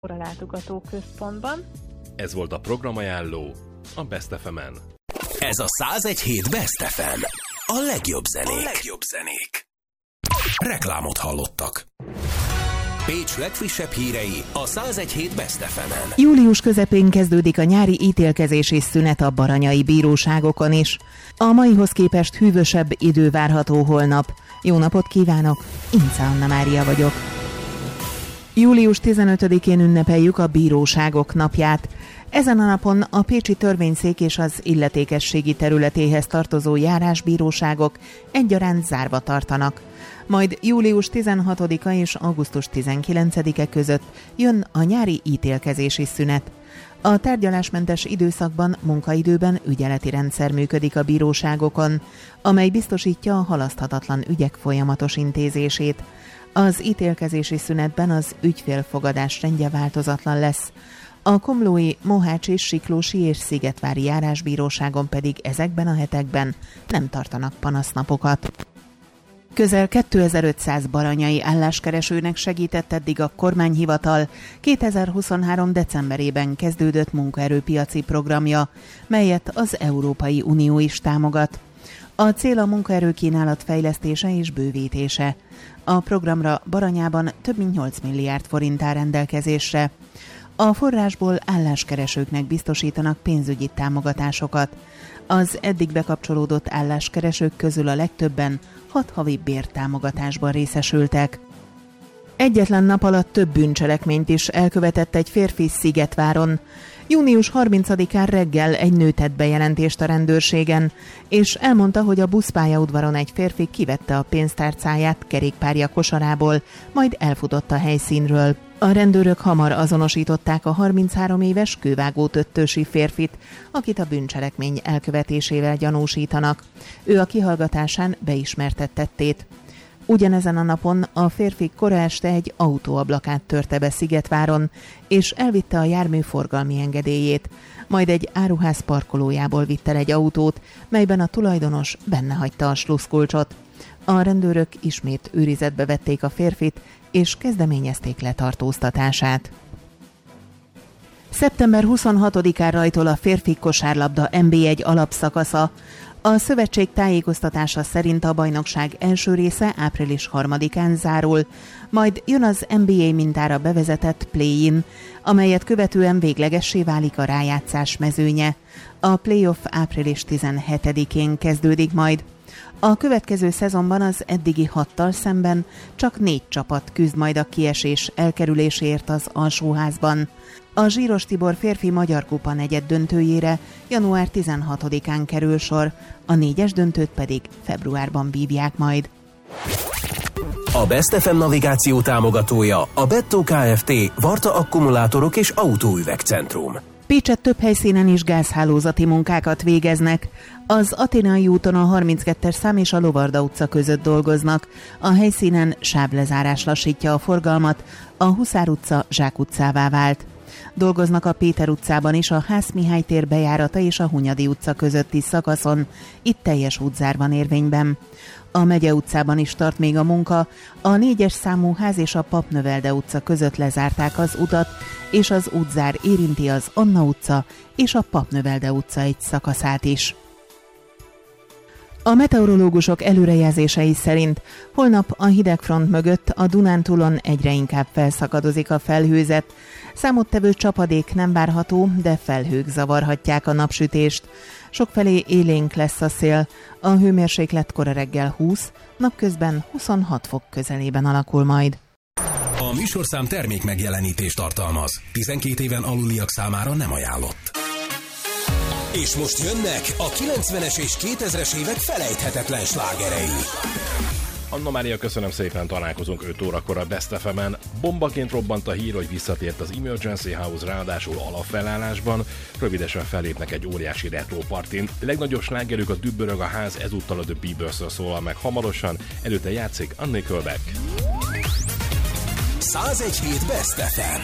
a látogatóközpontban. Ez volt a programajánló a Best FM-en. Ez a 101.7 Best FM. A legjobb zenék. Reklámot hallottak. Pécs legfrissebb hírei a 101.7 Best FM-en. Július közepén kezdődik a nyári ítélkezési szünet a baranyai bíróságokon is. A maihoz képest hűvösebb idő várható holnap. Jó napot kívánok, Ince Anna Mária vagyok. Július 15-én ünnepeljük a bíróságok napját. Ezen a napon a pécsi törvényszék és az illetékességi területéhez tartozó járásbíróságok egyaránt zárva tartanak. Majd július 16-a és augusztus 19-e között jön a nyári ítélkezési szünet. A tárgyalásmentes időszakban munkaidőben ügyeleti rendszer működik a bíróságokon, amely biztosítja a halaszthatatlan ügyek folyamatos intézését. Az ítélkezési szünetben az ügyfélfogadás rendje változatlan lesz. A komlói, mohácsi, siklósi és szigetvári járásbíróságon pedig ezekben a hetekben nem tartanak panasznapokat. Közel 2500 baranyai álláskeresőnek segített eddig a kormányhivatal 2023. decemberében kezdődött munkaerőpiaci programja, melyet az Európai Unió is támogat. A cél a munkaerőkínálat fejlesztése és bővítése. A programra Baranyában több mint 8 milliárd forint áll rendelkezésre. A forrásból álláskeresőknek biztosítanak pénzügyi támogatásokat. Az eddig bekapcsolódott álláskeresők közül a legtöbben 6 havi bértámogatásban részesültek. Egyetlen nap alatt több bűncselekményt is elkövetett egy férfi Szigetváron. Június 30-án reggel egy nő tett bejelentést a rendőrségen, és elmondta, hogy a buszpályaudvaron egy férfi kivette a pénztárcáját kerékpárja kosarából, majd elfutott a helyszínről. A rendőrök hamar azonosították a 33 éves kővágótöttösi férfit, akit a bűncselekmény elkövetésével gyanúsítanak. Ő a kihallgatásán beismertett tettét. Ugyanezen a napon a férfi kora este egy autóablakát törte be Szigetváron, és elvitte a jármű forgalmi engedélyét, majd egy áruház parkolójából vitt el egy autót, melyben a tulajdonos benne hagyta a sluszkulcsot. A rendőrök ismét őrizetbe vették a férfit, és kezdeményezték letartóztatását. Szeptember 26-án rajtol a férfi kosárlabda NB1 alapszakasza. A szövetség tájékoztatása szerint a bajnokság első része április 3-án zárul, majd jön az NBA mintára bevezetett play-in, amelyet követően véglegessé válik a rájátszás mezőnye. A playoff április 17-én kezdődik majd. A következő szezonban az eddigi 6-tal szemben csak 4 csapat küzd majd a kiesés elkerüléséért az alsóházban. A Zsíros Tibor férfi Magyar Kupa negyeddöntőjére január 16-án kerül sor, a 4-es döntőt pedig februárban vívják majd. A Best FM navigáció támogatója a Bettó Kft. Varta akkumulátorok és autóüvegcentrum. Pécset több helyszínen is gázhálózati munkákat végeznek. Az Athénai úton a 32-es szám és a Lovarda utca között dolgoznak. A helyszínen sávlezárás lassítja a forgalmat, a Huszár utca Zsák utcává vált. Dolgoznak a Péter utcában is, a Ház Mihály tér bejárata és a Hunyadi utca közötti szakaszon. Itt teljes útzár van érvényben. A Megye utcában is tart még a munka. A 4-es számú ház és a Papnövelde utca között lezárták az utat, és az útzár érinti az Anna utca és a Papnövelde utca egy szakaszát is. A meteorológusok előrejelzései szerint holnap a hidegfront mögött a Dunántúlon egyre inkább felszakadozik a felhőzet. Számottevő csapadék nem várható, de felhők zavarhatják a napsütést. Sokfelé élénk lesz a szél, a hőmérséklet kora reggel 20, napközben 26 fok közelében alakul majd. A műsorszám termék megjelenítést tartalmaz. 12 éven aluliak számára nem ajánlott. És most jönnek a 90-es és 2000-es évek felejthetetlen slágerei. Anna Mária, köszönöm szépen, találkozunk 5 órakor a Best FM-en. Bombaként robbant a hír, hogy visszatért az Emergency House, ráadásul alapfelállásban. Rövidesen fellépnek egy óriási retro partin. Legnagyobb slágerük a Dübbörög a ház, ezúttal a The Beavers-ről szólal meg hamarosan. Előtte játszik a Nickelback. 101.7 Best FM.